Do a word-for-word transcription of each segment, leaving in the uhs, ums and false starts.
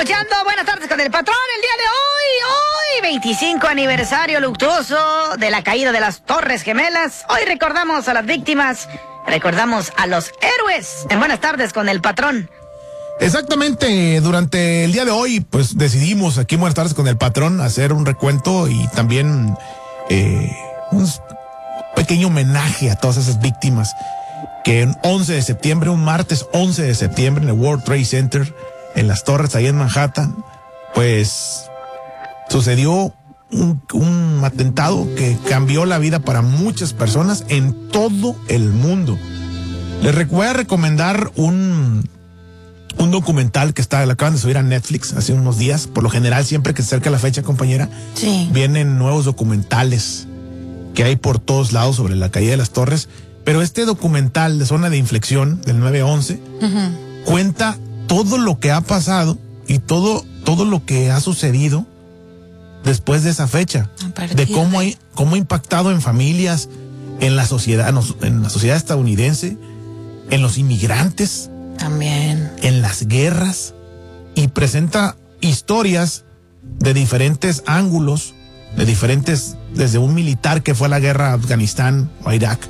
escuchando Buenas tardes con el patrón. El día de hoy, hoy, veinticinco aniversario luctuoso de la caída de las Torres Gemelas. Hoy recordamos a las víctimas, recordamos a los héroes en Buenas tardes con el patrón. Exactamente, durante el día de hoy, pues decidimos aquí en Buenas tardes con el patrón hacer un recuento y también eh, un pequeño homenaje a todas esas víctimas que en once de septiembre, un martes once de septiembre en el World Trade Center, en las torres ahí en Manhattan, pues sucedió un, un atentado que cambió la vida para muchas personas en todo el mundo. Les voy a recomendar un, un documental que está, lo acaban de subir a Netflix hace unos días. Por lo general, siempre que se acerca la fecha, compañera, sí, vienen nuevos documentales que hay por todos lados sobre la caída de las torres. Pero este documental de Zona de Inflexión del nueve once uh-huh. cuenta todo lo que ha pasado y todo, todo lo que ha sucedido después de esa fecha, de cómo, hay, cómo ha impactado en familias, en la sociedad, en la sociedad estadounidense, en los inmigrantes, también en las guerras, y presenta historias de diferentes ángulos, de diferentes, desde un militar que fue a la guerra a Afganistán o a Irak,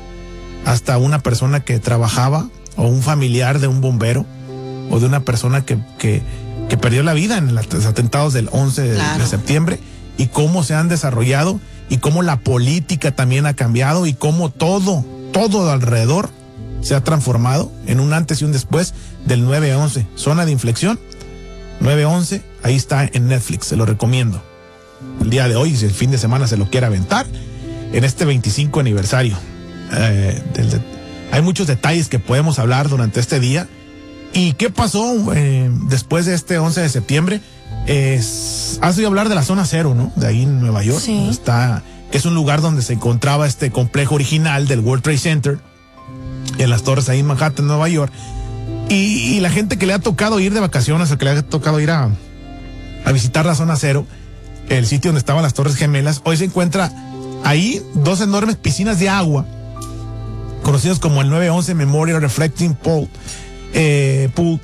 hasta una persona que trabajaba, o un familiar de un bombero, o de una persona que, que, que perdió la vida en los atentados del once claro. de septiembre, y cómo se han desarrollado, y cómo la política también ha cambiado, y cómo todo, todo alrededor se ha transformado en un antes y un después del nueve once. Zona de Inflexión, nueve once, ahí está en Netflix, se lo recomiendo. El día de hoy, si el fin de semana se lo quiere aventar, en este veinticinco aniversario. Eh, del, de, hay muchos detalles que podemos hablar durante este día. ¿Y qué pasó eh, después de este once de septiembre? Eh, has oído hablar de la zona cero, ¿no? De ahí en Nueva York. Sí. Está, que es un lugar donde se encontraba este complejo original del World Trade Center, en las torres ahí en Manhattan, Nueva York. Y, y la gente que le ha tocado ir de vacaciones, o que le ha tocado ir a, a visitar la zona cero, el sitio donde estaban las Torres Gemelas, hoy se encuentra ahí dos enormes piscinas de agua, conocidos como el nueve once Memorial Reflecting Pool. Eh, pool.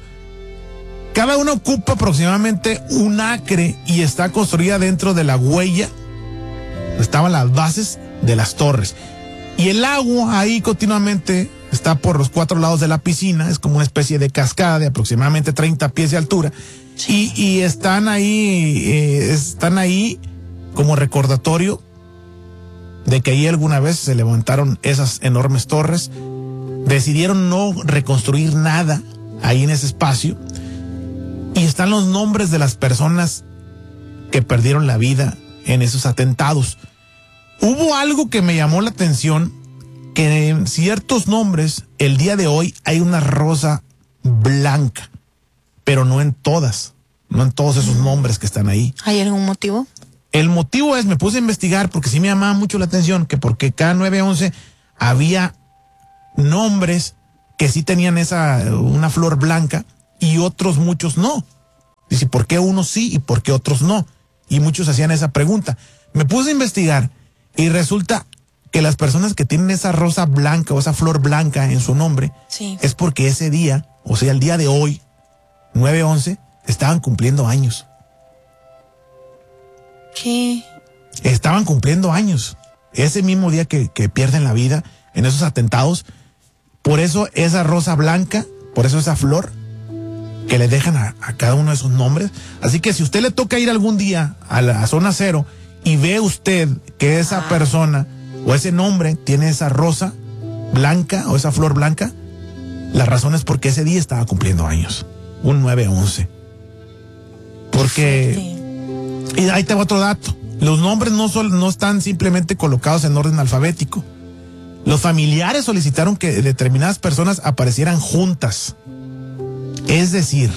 Cada una ocupa aproximadamente un acre y está construida dentro de la huella donde estaban las bases de las torres. Y el agua ahí continuamente está por los cuatro lados de la piscina, es como una especie de cascada de aproximadamente treinta pies de altura. Sí. Y, y están ahí, eh, están ahí como recordatorio de que ahí alguna vez se levantaron esas enormes torres. Decidieron no reconstruir nada ahí en ese espacio, y están los nombres de las personas que perdieron la vida en esos atentados. Hubo algo que me llamó la atención, que en ciertos nombres el día de hoy hay una rosa blanca, pero no en todas, no en todos esos nombres que están ahí. ¿Hay algún motivo? El motivo es, me puse a investigar porque sí me llamaba mucho la atención, que porque cada nueve once había nombres que sí tenían esa, una flor blanca, y otros muchos no. Dice, ¿por qué unos sí y por qué otros no? Y muchos hacían esa pregunta. Me puse a investigar y resulta que las personas que tienen esa rosa blanca o esa flor blanca en su nombre, sí, es porque ese día, o sea, el día de hoy, nueve once, estaban cumpliendo años. ¿Qué? Estaban cumpliendo años. Ese mismo día que, que pierden la vida en esos atentados. Por eso esa rosa blanca, por eso esa flor que le dejan a, a cada uno de esos nombres. Así que si usted le toca ir algún día a la a zona cero y ve usted que esa ah. persona o ese nombre tiene esa rosa blanca o esa flor blanca, la razón es porque ese día estaba cumpliendo años, un nueve once. Porque, y ahí te va otro dato, los nombres no, son, no están simplemente colocados en orden alfabético. Los familiares solicitaron que determinadas personas aparecieran juntas. Es decir,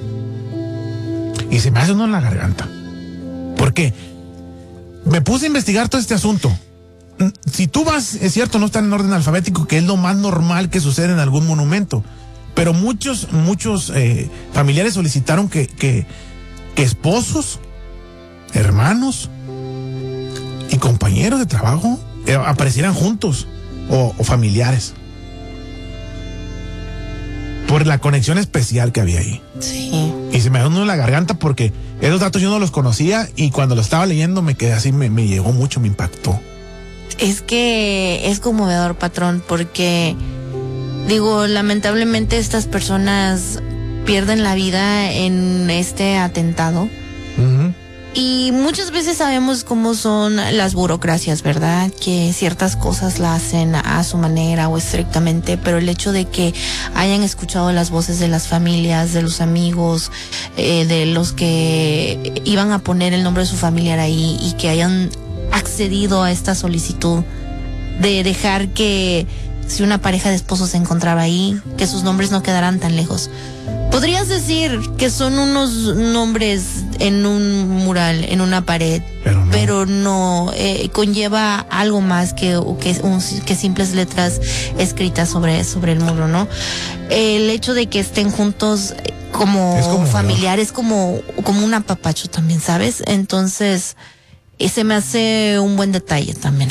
y se me hace uno en la garganta. ¿Por qué? Me puse a investigar todo este asunto. Si tú vas, es cierto, no están en orden alfabético, que es lo más normal que sucede en algún monumento. Pero muchos, muchos eh, familiares solicitaron que, que, que esposos, hermanos y compañeros de trabajo eh, aparecieran juntos. O, o familiares. por la conexión especial que había ahí. Sí. Y se me dio uno en la garganta porque esos datos yo no los conocía y cuando lo estaba leyendo me quedé así, me, me llegó mucho, me impactó. Es que es conmovedor, patrón, porque, digo, lamentablemente estas personas pierden la vida en este atentado. Uh-huh. Y muchas veces sabemos cómo son las burocracias, ¿verdad? Que ciertas cosas la hacen a su manera o estrictamente, pero el hecho de que hayan escuchado las voces de las familias, de los amigos, eh, de los que iban a poner el nombre de su familiar ahí y que hayan accedido a esta solicitud de dejar que si una pareja de esposos se encontraba ahí, que sus nombres no quedaran tan lejos. Podrías decir que son unos nombres en un mural, en una pared, pero no, pero no eh, conlleva algo más que, que, un, que simples letras escritas sobre, sobre el muro, ¿no? El hecho de que estén juntos como, como familiares, como, como un apapacho también, ¿sabes? Entonces, se me hace un buen detalle también.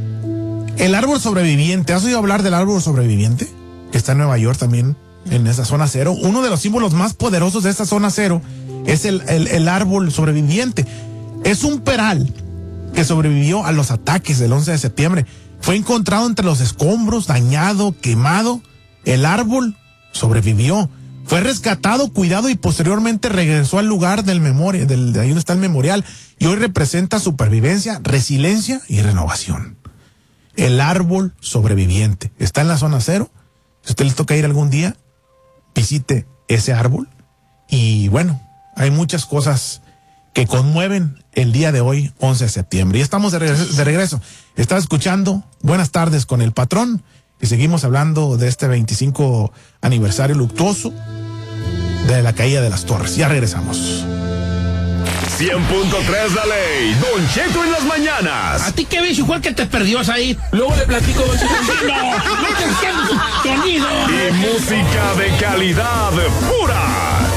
El árbol sobreviviente, ¿has oído hablar del árbol sobreviviente? Que está en Nueva York también, en esa zona cero. Uno de los símbolos más poderosos de esta zona cero es el, el, el árbol sobreviviente. Es un peral que sobrevivió a los ataques del once de septiembre. Fue encontrado entre los escombros, dañado, quemado. El árbol sobrevivió. Fue rescatado, cuidado y posteriormente regresó al lugar del memorial, del, de ahí donde está el memorial. Y hoy representa supervivencia, resiliencia y renovación. El árbol sobreviviente está en la zona cero. Si a usted le toca ir algún día, visite ese árbol. Y bueno, hay muchas cosas que conmueven el día de hoy, once de septiembre. Y estamos de regreso. De regreso. Estaba escuchando Buenas tardes con el patrón y seguimos hablando de este veinticinco aniversario luctuoso de la caída de las torres. Ya regresamos. cien punto tres La Ley, Don Cheto en las mañanas. ¿A ti qué ves, igual que te perdió ahí? Luego le platico, Don Cheto. No, no te entiendo su sonido. Y música de calidad pura.